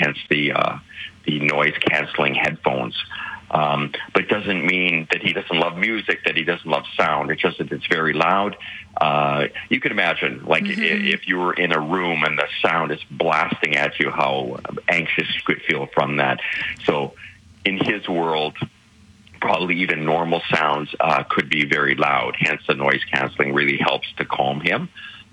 against the noise canceling headphones. But it doesn't mean that he doesn't love music, that he doesn't love sound. It's just that it's very loud. You can imagine, like, if you were in a room and the sound is blasting at you, how anxious you could feel from that. So in his world, probably even normal sounds could be very loud. Hence, the noise canceling really helps to calm him.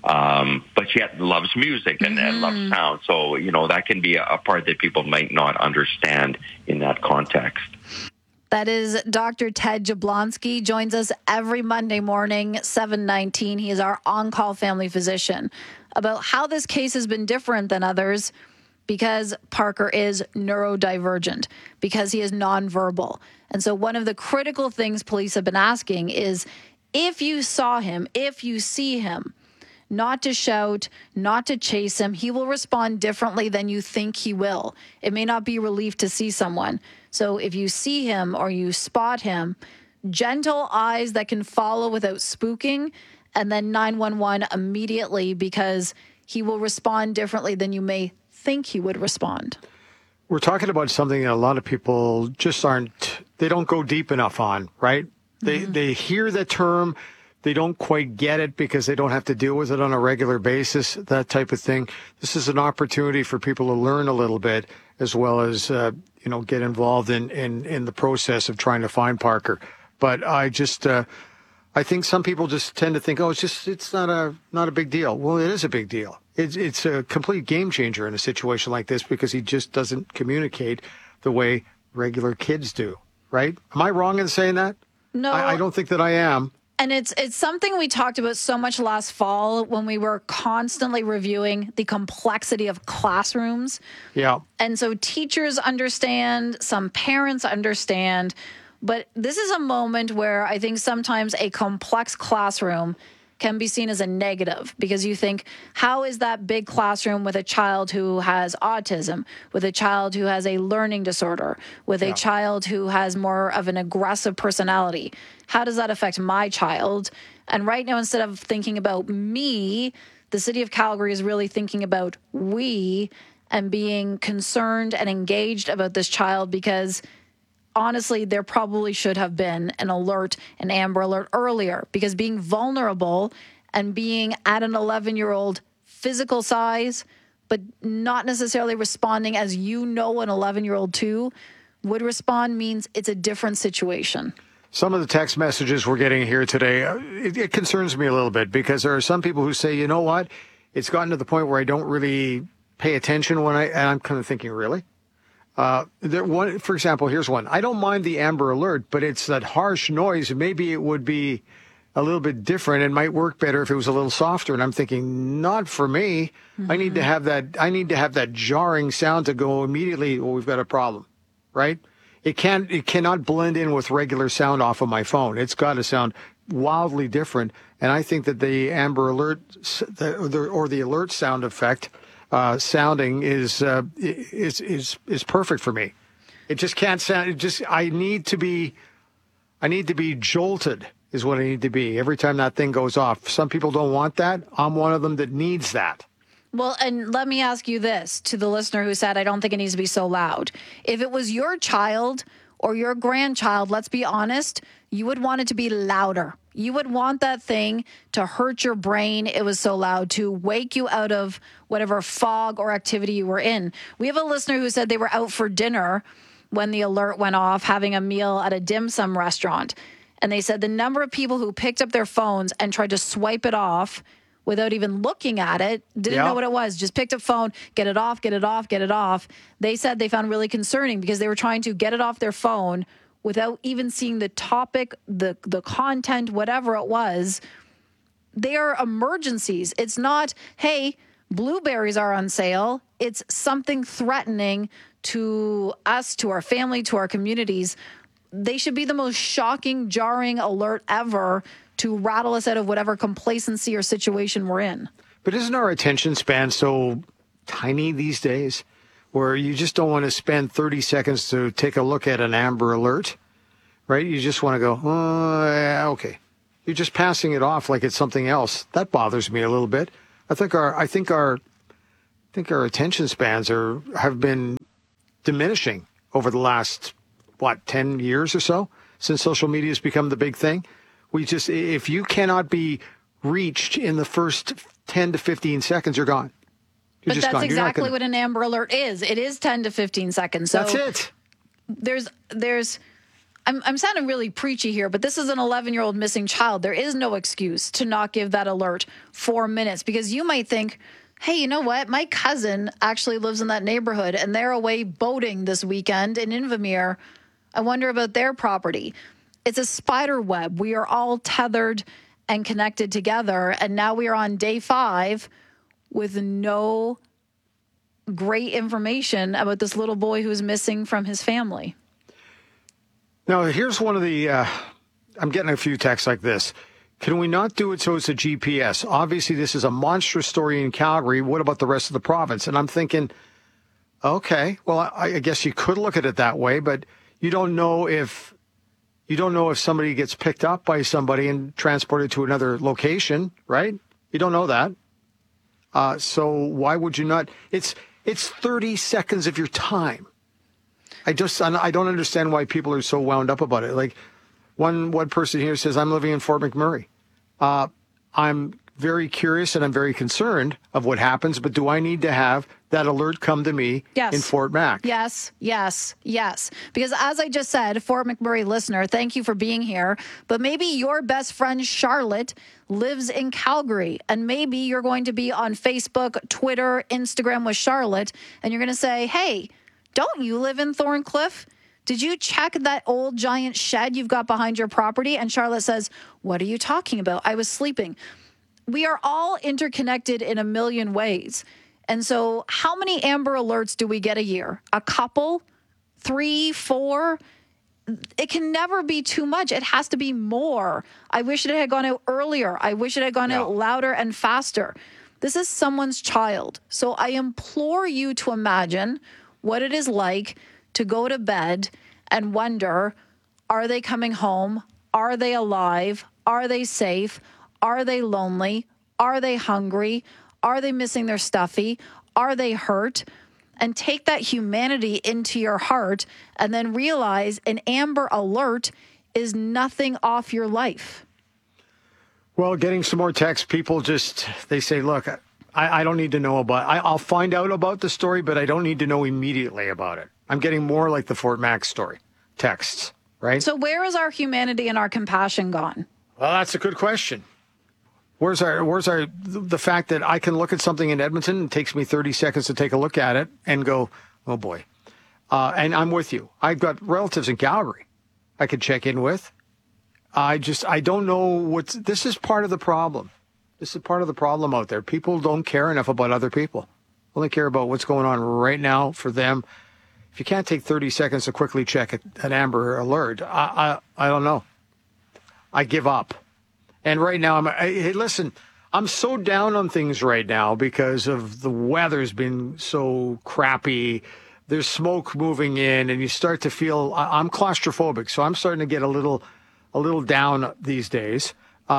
But yet loves music and loves sound. So, that can be a part that people might not understand in that context. That is Dr. Ted Jablonski, joins us every Monday morning, 7:19. He is our on-call family physician. About how this case has been different than others because Parker is neurodivergent, because he is nonverbal. And so one of the critical things police have been asking is, if you saw him, if you see him, not to shout, not to chase him, he will respond differently than you think he will. It may not be relief to see someone. So if you see him or you spot him, gentle eyes that can follow without spooking, and then 911 immediately, because he will respond differently than you may think he would respond. We're talking about something that a lot of people just they don't go deep enough on, right? They hear the term, they don't quite get it because they don't have to deal with it on a regular basis, that type of thing. This is an opportunity for people to learn a little bit, as well as, get involved in the process of trying to find Parker. But I think some people just tend to think, it's not a big deal. Well, it is a big deal. It's a complete game changer in a situation like this because he just doesn't communicate the way regular kids do, right? Am I wrong in saying that? No. I don't think that I am. And it's something we talked about so much last fall when we were constantly reviewing the complexity of classrooms. Yeah. And so teachers understand, some parents understand, but this is a moment where I think sometimes a complex classroom can be seen as a negative, because you think, how is that big classroom with a child who has autism, with a child who has a learning disorder, with a child who has more of an aggressive personality? How does that affect my child? And right now, instead of thinking about me, the city of Calgary is really thinking about we and being concerned and engaged about this child, because honestly, there probably should have been an alert, an Amber Alert earlier, because being vulnerable and being at an 11-year-old physical size, but not necessarily responding as an 11-year-old too would respond, means it's a different situation. Some of the text messages we're getting here today, it concerns me a little bit, because there are some people who say, you know what, it's gotten to the point where I don't really pay attention and I'm kind of thinking, really? For example, here's one. I don't mind the Amber Alert, but it's that harsh noise. Maybe it would be a little bit different and might work better if it was a little softer. And I'm thinking, not for me. I need to have that jarring sound to go immediately, well, we've got a problem, right? It cannot blend in with regular sound off of my phone. It's got to sound wildly different. And I think that the Amber Alert or the alert sound effect sounding is perfect for me. It just can't sound. I need to be jolted is what I need to be every time that thing goes off. Some people don't want that. I'm one of them that needs that. Well, and let me ask you this, to the listener who said, I don't think it needs to be so loud. If it was your child or your grandchild, let's be honest, you would want it to be louder. You would want that thing to hurt your brain. It was so loud, to wake you out of whatever fog or activity you were in. We have a listener who said they were out for dinner when the alert went off, having a meal at a dim sum restaurant. And they said the number of people who picked up their phones and tried to swipe it off without even looking at it, didn't know what it was, just picked up phone, get it off, get it off, get it off. They said they found really concerning because they were trying to get it off their phone without even seeing the topic, the content, whatever it was. They are emergencies. It's not, hey, blueberries are on sale. It's something threatening to us, to our family, to our communities. They should be the most shocking, jarring alert ever to rattle us out of whatever complacency or situation we're in. But isn't our attention span so tiny these days, where you just don't want to spend 30 seconds to take a look at an Amber Alert, right? You just want to go, yeah, okay. You're just passing it off like it's something else. That bothers me a little bit. I think our attention spans have been diminishing over the last, 10 years or so since social media has become the big thing. If you cannot be reached in the first 10 to 15 seconds, you're gone. You're but just that's gone. exactly what an Amber Alert is. It is 10 to 15 seconds. So that's it. I'm sounding really preachy here, but this is an 11-year-old missing child. There is no excuse to not give that alert 4 minutes, because you might think, hey, you know what? My cousin actually lives in that neighborhood and they're away boating this weekend in Invermere. I wonder about their property. It's a spider web. We are all tethered and connected together. And now we are on day 5 with no great information about this little boy who's missing from his family. Now, here's one of the, I'm getting a few texts like this. Can we not do it so it's a GPS? Obviously, this is a monstrous story in Calgary. What about the rest of the province? And I'm thinking, okay, well, I guess you could look at it that way, but you don't know if somebody gets picked up by somebody and transported to another location, right? You don't know that. So why would you not? It's 30 seconds of your time. I don't understand why people are so wound up about it. Like one person here says, I'm living in Fort McMurray. I'm very curious and I'm very concerned of what happens, but do I need to have that alert come to me in Fort Mac? Yes. Because as I just said, Fort McMurray listener, thank you for being here. But maybe your best friend Charlotte lives in Calgary, and maybe you're going to be on Facebook, Twitter, Instagram with Charlotte, and you're going to say, hey, don't you live in Thorncliffe? Did you check that old giant shed you've got behind your property? And Charlotte says, what are you talking about? I was sleeping. We are all interconnected in a million ways. And so how many Amber Alerts do we get a year? A couple? 3, 4? It can never be too much. It has to be more. I wish it had gone out earlier. I wish it had gone out louder and faster. This is someone's child. So I implore you to imagine what it is like to go to bed and wonder, are they coming home? Are they alive? Are they safe? Are they lonely? Are they hungry? Are they missing their stuffy? Are they hurt? And take that humanity into your heart and then realize an Amber Alert is nothing off your life. Well, getting some more texts, people they say, look, I don't need to know I'll find out about the story, but I don't need to know immediately about it. I'm getting more like the Fort Mac story, texts, right? So where is our humanity and our compassion gone? Well, that's a good question. Where's the fact that I can look at something in Edmonton, it takes me 30 seconds to take a look at it and go, oh boy. And I'm with you. I've got relatives in Calgary I could check in with. I don't know this is part of the problem. This is part of the problem out there. People don't care enough about other people. Only care about what's going on right now for them. If you can't take 30 seconds to quickly check an Amber Alert, I don't know. I give up. And right now, hey, listen, I'm so down on things right now because of the weather's been so crappy. There's smoke moving in, and you start to feel. I'm claustrophobic, so I'm starting to get a little down these days.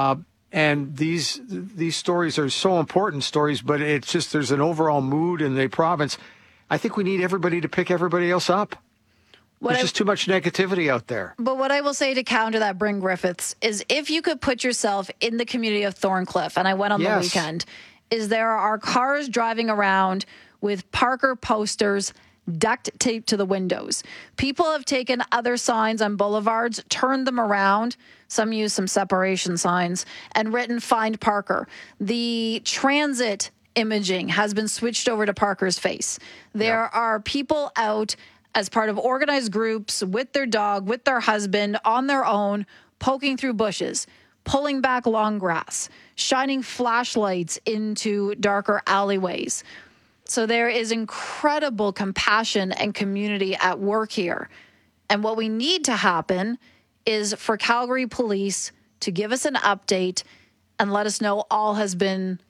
And these stories are so important stories, but it's just there's an overall mood in the province. I think we need everybody to pick everybody else up. There's just too much negativity out there. But what I will say to counter that, Bryn Griffiths, is if you could put yourself in the community of Thorncliffe, and I went on the weekend, is there are cars driving around with Parker posters duct taped to the windows. People have taken other signs on boulevards, turned them around. Some use some separation signs and written "Find Parker." The transit imaging has been switched over to Parker's face. There are people out as part of organized groups with their dog, with their husband, on their own, poking through bushes, pulling back long grass, shining flashlights into darker alleyways. So there is incredible compassion and community at work here. And what we need to happen is for Calgary Police to give us an update and let us know all has been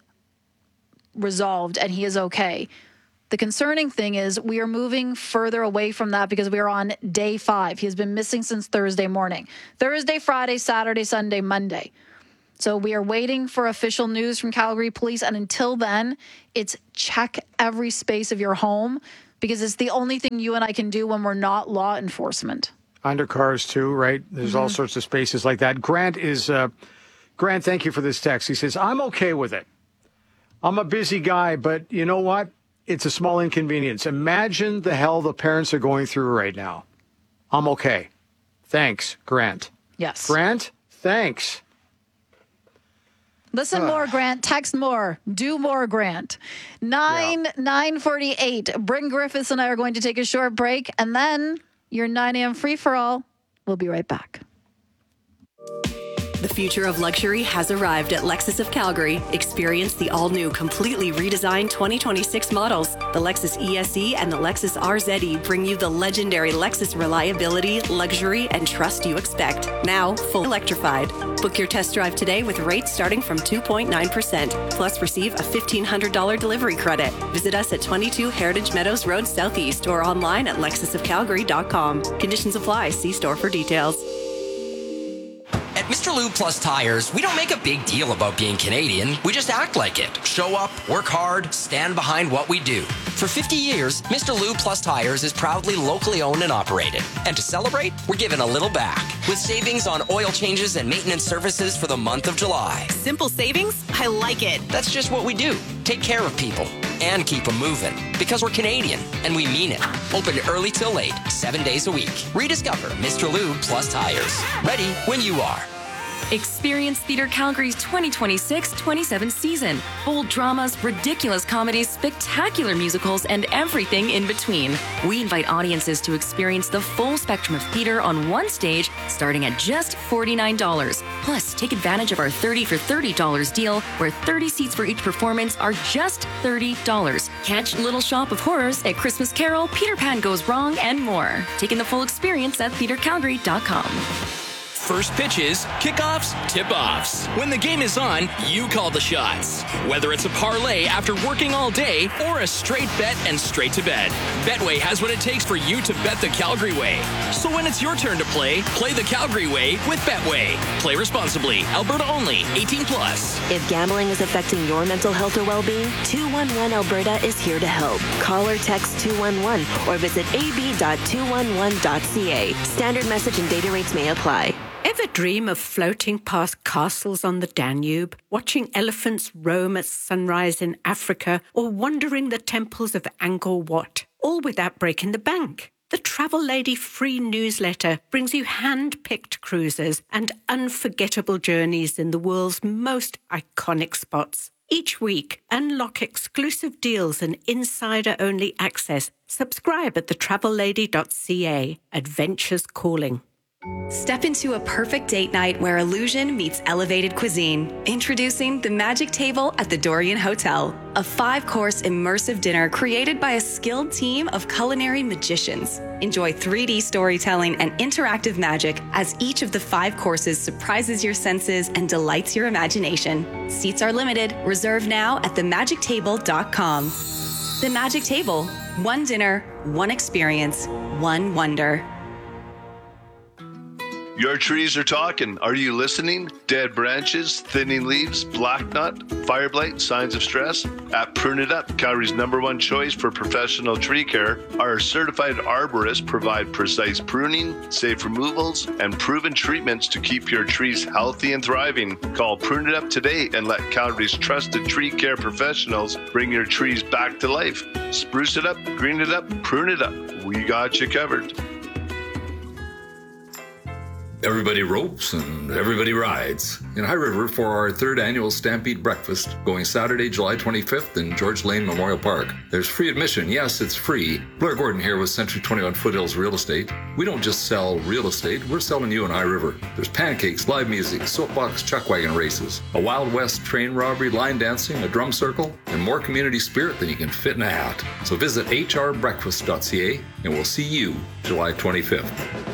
resolved and he is okay. The concerning thing is we are moving further away from that because we are on day 5. He has been missing since Thursday morning. Thursday, Friday, Saturday, Sunday, Monday. So we are waiting for official news from Calgary Police. And until then, it's check every space of your home. because it's the only thing you and I can do when we're not law enforcement. Under cars too, right? There's all sorts of spaces like that. Grant, thank you for this text. He says, I'm okay with it. I'm a busy guy, but you know what? It's a small inconvenience. Imagine the hell the parents are going through right now. I'm okay. Thanks, Grant. Yes. Grant, thanks. Listen more, Grant. Text more. Do more, Grant. 9:48. Bryn Griffiths and I are going to take a short break, and then your 9 a.m. free-for-all. We'll be right back. The future of luxury has arrived at Lexus of Calgary. Experience the all-new, completely redesigned 2026 models. The Lexus ESE and the Lexus RZE bring you the legendary Lexus reliability, luxury, and trust you expect. Now, full electrified. Book your test drive today with rates starting from 2.9%. Plus, receive a $1,500 delivery credit. Visit us at 22 Heritage Meadows Road Southeast or online at lexusofcalgary.com. Conditions apply. See store for details. At Mr. Lube Plus Tires, we don't make a big deal about being Canadian. We just act like it. Show up, work hard, stand behind what we do. For 50 years, Mr. Lube Plus Tires is proudly locally owned and operated. And to celebrate, we're giving a little back with savings on oil changes and maintenance services for the month of July. Simple savings? I like it. That's just what we do. Take care of people and keep them moving. Because we're Canadian, and we mean it. Open early till late, 7 days a week. Rediscover Mr. Lube Plus Tires. Ready when you are. Experience Theatre Calgary's 2026-27 season. Bold dramas, ridiculous comedies, spectacular musicals, and everything in between. We invite audiences to experience the full spectrum of theatre on one stage, starting at just $49. Plus, take advantage of our 30 for $30 deal, where 30 seats for each performance are just $30. Catch Little Shop of Horrors at Christmas Carol, Peter Pan Goes Wrong, and more. Taking the full experience at theatrecalgary.com. First pitches, kickoffs, tip-offs. When the game is on, you call the shots. Whether it's a parlay after working all day or a straight bet and straight to bed, Betway has what it takes for you to bet the Calgary way. So when it's your turn to play the Calgary way with Betway. Play responsibly. Alberta only. 18 plus. If gambling is affecting your mental health or well-being, 211 Alberta is here to help. Call or text 211 or visit ab.211.ca. Standard message and data rates may apply. Ever dream of floating past castles on the Danube, watching elephants roam at sunrise in Africa, or wandering the temples of Angkor Wat, all without breaking the bank? The Travel Lady free newsletter brings you hand-picked cruises and unforgettable journeys in the world's most iconic spots. Each week, unlock exclusive deals and insider-only access. Subscribe at thetravellady.ca. Adventures calling. Step into a perfect date night where illusion meets elevated cuisine. Introducing the Magic Table at the Dorian Hotel, a 5-course immersive dinner created by a skilled team of culinary magicians. Enjoy 3D storytelling and interactive magic as each of the 5 courses surprises your senses and delights your imagination. Seats are limited. Reserve now at themagictable.com. The Magic Table. One dinner, one experience, one wonder. Your trees are talking. Are you listening? Dead branches, thinning leaves, black knot, fire blight, signs of stress? At Prune It Up, Calgary's #1 choice for professional tree care, our certified arborists provide precise pruning, safe removals, and proven treatments to keep your trees healthy and thriving. Call Prune It Up today and let Calgary's trusted tree care professionals bring your trees back to life. Spruce it up, green it up, prune it up. We got you covered. Everybody ropes and everybody rides in High River for our 3rd annual Stampede Breakfast going Saturday, July 25th in George Lane Memorial Park. There's free admission. Yes, it's free. Blair Gordon here with Century 21 Foothills Real Estate. We don't just sell real estate, we're selling you in High River. There's pancakes, live music, soapbox chuck wagon races, a Wild West train robbery, line dancing, a drum circle, and more community spirit than you can fit in a hat. So visit hrbreakfast.ca and we'll see you July 25th.